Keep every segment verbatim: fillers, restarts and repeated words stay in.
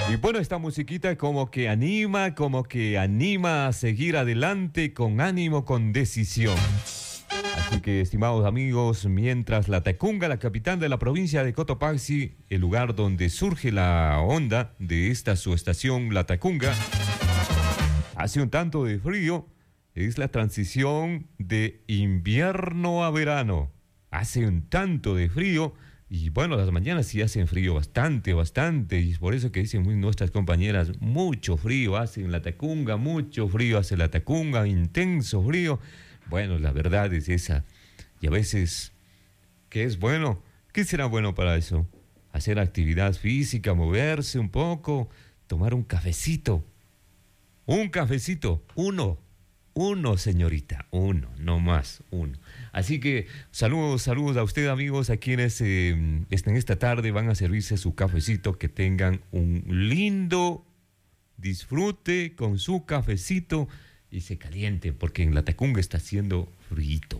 Y bueno, esta musiquita como que anima, como que anima a seguir adelante con ánimo, con decisión. Así que, estimados amigos, mientras la Tacunga, la capital de la provincia de Cotopaxi, el lugar donde surge la onda de esta su estación, la Tacunga, hace un tanto de frío, es la transición de invierno a verano. Hace un tanto de frío. Y bueno, las mañanas sí hacen frío bastante, bastante, y es por eso que dicen muy nuestras compañeras, mucho frío hace en la Tacunga, mucho frío hace la Tacunga, intenso frío. Bueno, la verdad es esa. Y a veces, ¿qué es bueno? ¿Qué será bueno para eso? Hacer actividad física, moverse un poco, tomar un cafecito. Un cafecito, uno. Uno, señorita, uno, no más, uno. Así que saludos, saludos a ustedes, amigos, a quienes eh, en esta tarde van a servirse su cafecito, que tengan un lindo disfrute con su cafecito y se calienten, porque en la Tacunga está haciendo frío.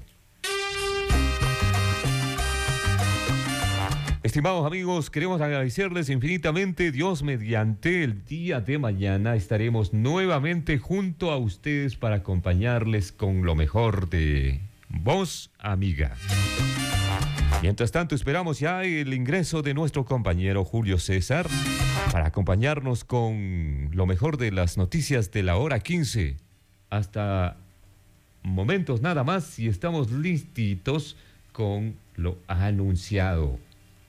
Estimados amigos, queremos agradecerles infinitamente. Dios mediante, el día de mañana estaremos nuevamente junto a ustedes para acompañarles con lo mejor de Voz Amiga. Mientras tanto, esperamos ya el ingreso de nuestro compañero Julio César para acompañarnos con lo mejor de las noticias de la hora quince. Hasta momentos nada más y estamos listitos con lo anunciado.